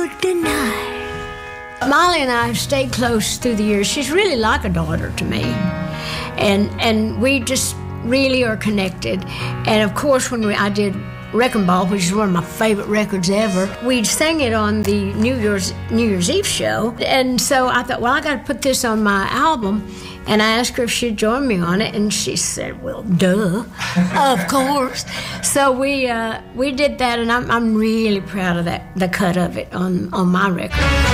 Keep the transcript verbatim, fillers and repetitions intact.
good night. Molly and I have stayed close through the years. She's really like a daughter to me. And and we just really are connected. And of course, when we, I did Wrecking Ball, which is one of my favorite records ever, we sang it on the New Year's New Year's Eve show. And so I thought, well, I got to put this on my album. And I asked her if she'd join me on it, and she said, well, duh, of course. So we uh, we did that, and I'm, I'm really proud of that, the cut of it on, on my record.